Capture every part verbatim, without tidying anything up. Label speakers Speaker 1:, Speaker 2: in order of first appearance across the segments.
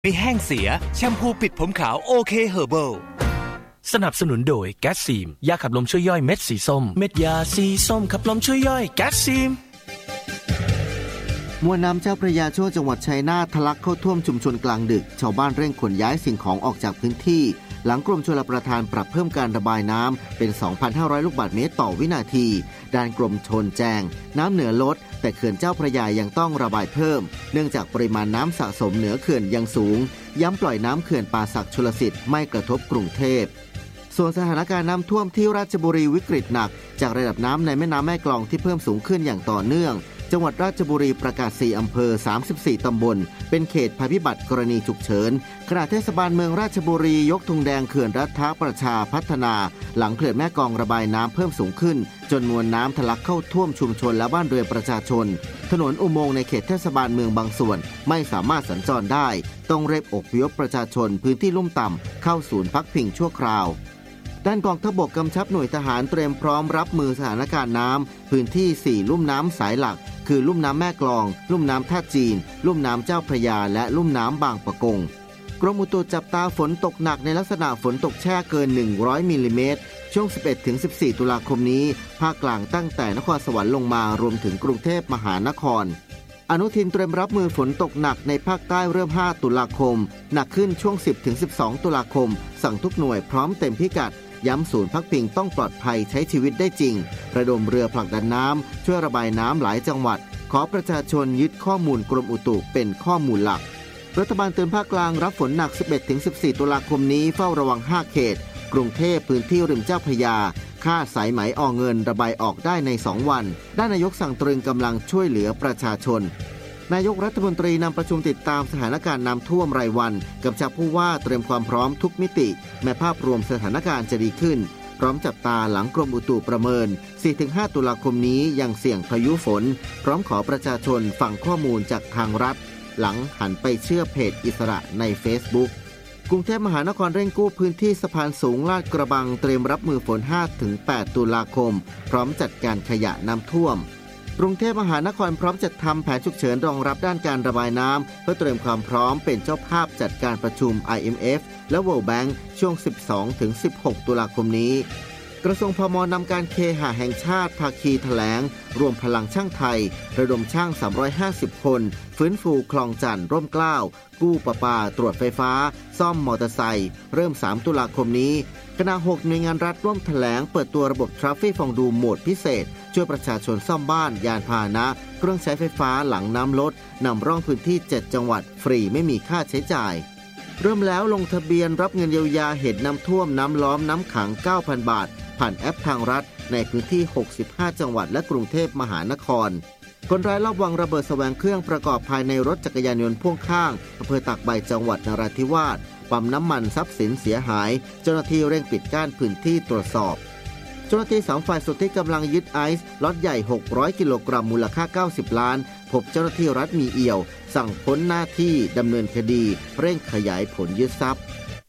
Speaker 1: ไม่แห้งเสียแชมพูปิดผมขาวโอเคเฮอร์เบิล
Speaker 2: สนับสนุนโดยแก๊สซีมยาขับลมช่วยย่อยเม็ดสีส้มเม็ดยาสีส้มขับลมช่วยย่อยแก๊สซีม
Speaker 3: มวลน้ำเจ้าพระยาช่วงจังหวัดชัยนาททะลักเข้าท่วมชุมชนกลางดึกชาวบ้านเร่งขนย้ายสิ่งของออกจากพื้นที่หลังกรมชลประทานปรับเพิ่มการระบายน้ำเป็น สองพันห้าร้อย ลูกบาศก์เมตรต่อวินาทีด้านกรมชลแจ้งน้ำเหนือลดแต่เขื่อนเจ้าพระยายังต้องระบายเพิ่มเนื่องจากปริมาณน้ำสะสมเหนือเขื่อนยังสูงย้ำปล่อยน้ำเขื่อนป่าสักชลสิทธิ์ไม่กระทบกรุงเทพส่วนสถานการณ์น้ำท่วมที่ราชบุรีวิกฤตหนักจากระดับน้ำในแม่น้ำแม่กลองที่เพิ่มสูงขึ้นอย่างต่อเนื่องจังหวัดราชบุรีประกาศสี่อำเภอสามสิบสี่ตำบลเป็นเขตภัยพิบัติกรณีฉุกเฉินขณะเทศบาลเมืองราชบุรียกธงแดงเขื่อนรัฐประชาพัฒนาหลังเขื่อนแม่กลองระบายน้ำเพิ่มสูงขึ้นจนมวลน้ำทะลักเข้าท่วมชุมชนและบ้านเรือนประชาชนถนนอุโมงค์ในเขตเทศบาลเมืองบางส่วนไม่สามารถสัญจรได้ต้องเร่งอพยพประชาชนพื้นที่ลุ่มต่ำเข้าศูนย์พักพิงชั่วคราวด้านกองทัพบกกำชับหน่วยทหารเตรียมพร้อมรับมือสถานการณ์น้ำพื้นที่สี่ลุ่มน้ำสายหลักคือลุ่มน้ำแม่กลองลุ่มน้ำท่าจีนลุ่มน้ำเจ้าพระยาและลุ่มน้ำบางปะกงกรมอุตุจับตาฝนตกหนักในลักษณะฝนตกแช่เกินหนึ่งร้อยมิลลิเมตรช่วง สิบเอ็ดถึงสิบสี่ ตุลาคมนี้ภาคกลางตั้งแต่นครสวรรค์ลงมารวมถึงกรุงเทพมหานครอนุทินเตรียมรับมือฝนตกหนักในภาคใต้เริ่มห้าตุลาคมหนักขึ้นช่วง สิบถึงสิบสอง ตุลาคมสั่งทุกหน่วยพร้อมเต็มพิกัดย้ำศูนย์พักพิงต้องปลอดภัยใช้ชีวิตได้จริงระดมเรือผลักดันน้ำช่วยระบายน้ำหลายจังหวัดขอประชาชนยึดข้อมูลกรมอุตุเป็นข้อมูลหลักรัฐบาลเตือนภาคกลางรับฝนหนัก สิบเอ็ดถึงสิบสี่ ตุลาคมนี้เฝ้าระวังห้าเขตกรุงเทพพื้นที่ริมเจ้าพระยาค่าสายไหมอเงินระบายออกได้ในสองวันด้านนายกสั่งตรึงกำลังช่วยเหลือประชาชนนายกรัฐมนตรีนำประชุมติดตามสถานการณ์น้ำท่วมรายวันกำชับผู้ว่าเตรียมความพร้อมทุกมิติแม้ภาพรวมสถานการณ์จะดีขึ้นพร้อมจับตาหลังกรมอุตุประเมิน สี่ถึงห้า ตุลาคมนี้ยังเสี่ยงพายุฝนพร้อมขอประชาชนฟังข้อมูลจากทางรัฐหลังหันไปเชื่อเพจอิสระใน Facebook กรุงเทพมหานครเร่งกู้พื้นที่สะพานสูงลาดกระบังเตรียมรับมือฝน ห้าถึงแปด ตุลาคมพร้อมจัดการขยะน้ำท่วมกรุงเทพมหานครพร้อมจัดทำแผนฉุกเฉินรองรับด้านการระบายน้ำเพื่อเตรียมความพร้อมเป็นเจ้าภาพจัดการประชุม ไอ เอ็ม เอฟ และ World Bank ช่วง สิบสองถึงสิบหก ตุลาคมนี้กระทรวงพม.นำการเคหะแห่งชาติภาคีแถลงรวมพลังช่างไทยระดมช่างสามร้อยห้าสิบคนฟื้นฟูคลองจันทร์ร่มเกล้ากู้ประปาตรวจไฟฟ้าซ่อมมอเตอร์ไซค์เริ่มสามตุลาคมนี้คณะหกหน่วยงานรัฐร่วมแถลงเปิดตัวระบบทราฟฟิกฟองดูโหมดพิเศษช่วยประชาชนซ่อมบ้านยานพาหนะเครื่องใช้ไฟฟ้าหลังน้ำลดนำร่องพื้นที่เจ็ดจังหวัดฟรีไม่มีค่าใช้จ่ายเริ่มแล้วลงทะเบียนรับเงินเยียวยาเหตุน้ำท่วมน้ำล้อมน้ำขัง เก้าพัน บาทผ่านแอปทางรัฐในพื้นที่หกสิบห้าจังหวัดและกรุงเทพมหานครคนร้ายลอบวางระเบิดแสวงเครื่องประกอบภายในรถจักรยานยนต์พ่วงข้างอำเภอตากใบจังหวัดนราธิวาสปั๊มน้ำมันทรัพย์สินเสียหายเจ้าหน้าที่เร่งปิดกั้นพื้นที่ตรวจสอบเจ้าหน้าที่สองฝ่ายสุดที่กำลังยึดไอซ์ล็อตใหญ่หกร้อยกิโลกรัมมูลค่าเก้าสิบล้านพบเจ้าหน้าที่รัฐมีเอี่ยวสั่งพ้นหน้าที่ดำเนินคดีเร่งขยายผลยึดทรัพย์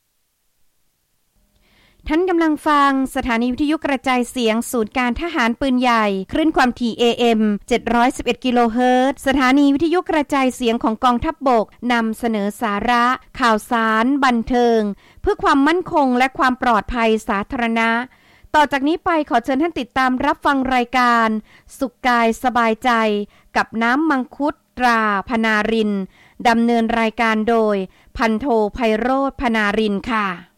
Speaker 4: ท่านกำลังฟังสถานีวิทยุกระจายเสียงศูนย์การทหารปืนใหญ่คลื่นความถี่ เอ เอ็ม เจ็ดร้อยสิบเอ็ด กิโลเฮิรตซ์สถานีวิทยุกระจายเสียงของกองทัพบกนำเสนอสาระข่าวสารบันเทิงเพื่อความมั่นคงและความปลอดภัยสาธารณะต่อจากนี้ไปขอเชิญท่านติดตามรับฟังรายการสุขกายสบายใจกับน้ำมังคุดตราพนารินดำเนินรายการโดยพันโทไพโรจน์พนารินค่ะ